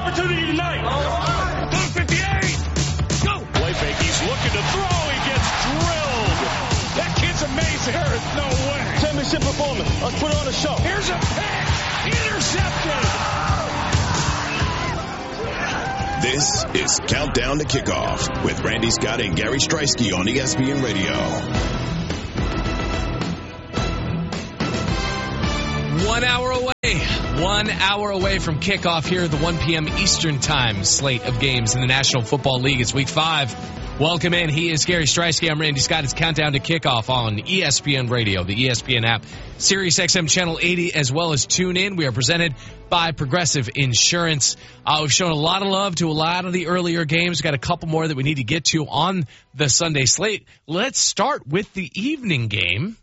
opportunity tonight. 58. Go. Play fake. He's looking to throw. He gets drilled. That kid's amazing. There is no way. Championship performance. Let's put on a show. Here's a pick. Intercepted. This is Countdown to Kickoff with Randy Scott and Gary Striewski on ESPN Radio. 1 hour away. 1 hour away from kickoff here at the 1 p.m. Eastern Time slate of games in the National Football League. It's Week 5. Welcome in. He is Gary Striewski. I'm Randy Scott. It's Countdown to Kickoff on ESPN Radio, the ESPN app, Sirius XM Channel 80, as well as TuneIn. We are presented by Progressive Insurance. We've shown a lot of love to a lot of the earlier games. We've got a couple more that we need to get to on the Sunday slate. Let's start with the evening game.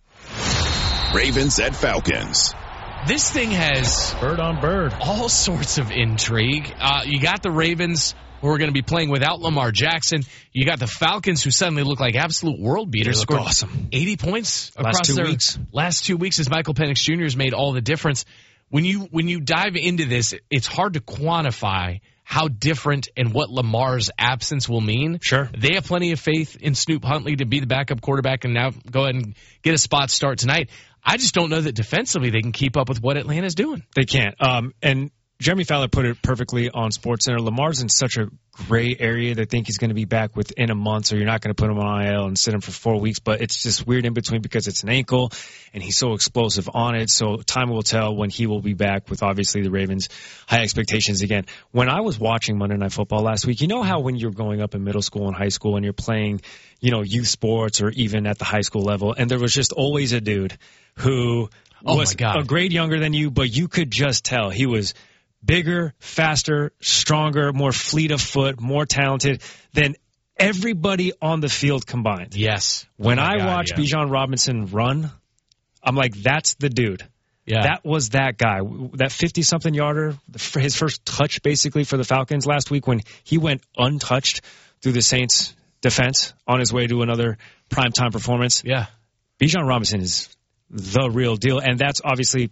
Ravens at Falcons. This thing has bird on bird, all sorts of intrigue. You got the Ravens, who are going to be playing without Lamar Jackson. You got the Falcons, who suddenly look like absolute world beaters. Scored awesome. 80 points across last 2 their weeks. Last 2 weeks as Michael Penix Jr. has made all the difference. When you dive into this, it's hard to quantify how different and what Lamar's absence will mean. Sure. They have plenty of faith in Snoop Huntley to be the backup quarterback and now go ahead and get a spot start tonight. I just don't know that defensively they can keep up with what Atlanta's doing. They can't. And Jeremy Fowler put it perfectly on SportsCenter. Lamar's in such a gray area. They think he's going to be back within a month, so you're not going to put him on IL and sit him for 4 weeks. But it's just weird in between because it's an ankle, and he's so explosive on it. So time will tell when he will be back with, obviously, the Ravens' high expectations again. When I was watching Monday Night Football last week, you know how when you're growing up in middle school and high school and you're playing, youth sports or even at the high school level, and there was just always a dude who was a grade younger than you, but you could just tell he was bigger, faster, stronger, more fleet of foot, more talented than everybody on the field combined. Yes. When I watch Bijan Robinson run, I'm like, that's the dude. Yeah. That was that guy. That 50-something yarder, his first touch basically for the Falcons last week when he went untouched through the Saints defense on his way to another primetime performance. Yeah. Bijan Robinson is the real deal, and that's obviously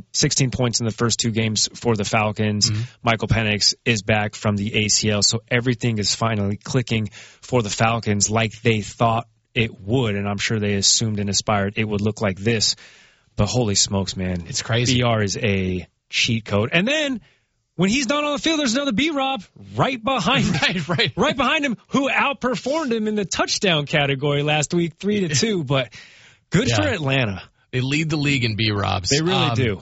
16 points in the first 2 games for the Falcons. Mm-hmm. Michael Penix is back from the ACL, so everything is finally clicking for the Falcons like they thought it would, and I'm sure they assumed and aspired it would look like this. But holy smokes, man. It's crazy. BR is a cheat code. And then when he's not on the field, there's another B-Rob right behind right behind him who outperformed him in the touchdown category last week, 3-2. But good for Atlanta. They lead the league in B-Robs. They really do.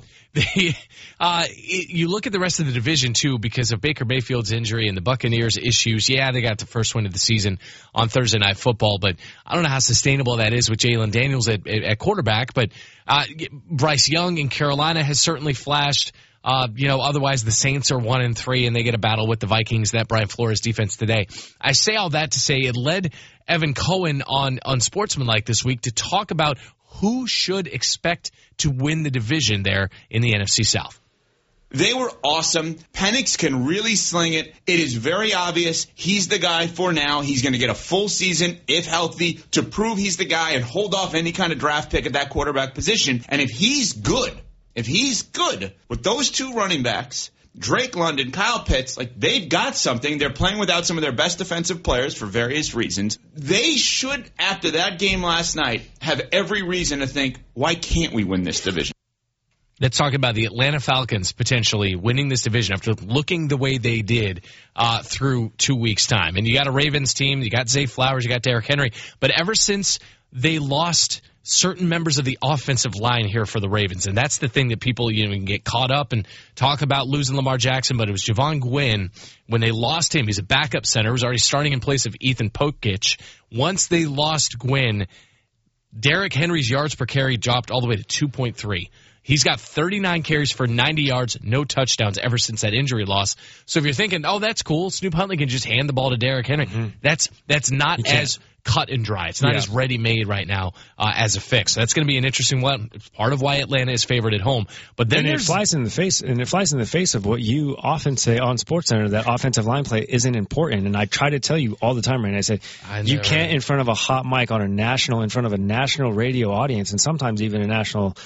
You look at the rest of the division, too, because of Baker Mayfield's injury and the Buccaneers' issues. Yeah, they got the first win of the season on Thursday Night Football, but I don't know how sustainable that is with Jalen Daniels at quarterback. But Bryce Young in Carolina has certainly flashed. Otherwise the Saints are 1-3 and they get a battle with the Vikings, that Brian Flores defense today. I say all that to say it led Evan Cohen on Sportsmanlike this week to talk about who should expect to win the division there in the NFC South. They were awesome. Penix can really sling it. It is very obvious he's the guy for now. He's going to get a full season, if healthy, to prove he's the guy and hold off any kind of draft pick at that quarterback position. And if he's good with those 2 running backs, Drake London, Kyle Pitts, they've got something. They're playing without some of their best defensive players for various reasons. They should, after that game last night, have every reason to think, why can't we win this division? Let's talk about the Atlanta Falcons potentially winning this division after looking the way they did through 2 weeks' time. And you got a Ravens team, you got Zay Flowers, you got Derrick Henry. But ever since they lost certain members of the offensive line here for the Ravens, and that's the thing that people can get caught up and talk about losing Lamar Jackson, but it was Javon Gwynn. When they lost him, he's a backup center, was already starting in place of Ethan Pokic. Once they lost Gwynn, Derrick Henry's yards per carry dropped all the way to 2.3. He's got 39 carries for 90 yards, no touchdowns ever since that injury loss. So if you're thinking, oh, that's cool, Snoop Huntley can just hand the ball to Derrick Henry, that's not as cut and dry. It's not as ready-made right now as a fix. So that's going to be an interesting one. It's part of why Atlanta is favored at home. But then it flies in the face of what you often say on SportsCenter, that offensive line play isn't important. And I try to tell you all the time, and I said you can't in front of a hot mic in front of a national radio audience, and sometimes even a national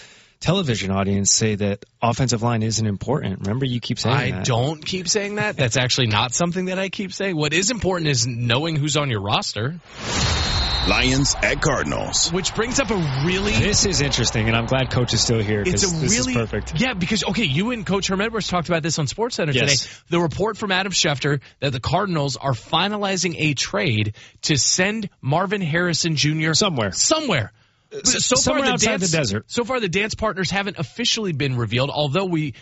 television audience say that offensive line isn't important. Remember, you keep saying that. I don't keep saying that. That's actually not something that I keep saying. What is important is knowing who's on your roster. Lions at Cardinals. Which brings up a really... This is interesting, and I'm glad Coach is still here because this is perfect. Yeah, because, okay, you and Coach Herm Edwards talked about this on SportsCenter today. The report from Adam Schefter that the Cardinals are finalizing a trade to send Marvin Harrison Jr. Somewhere. So somewhere outside the desert. So far, the dance partners haven't officially been revealed, although we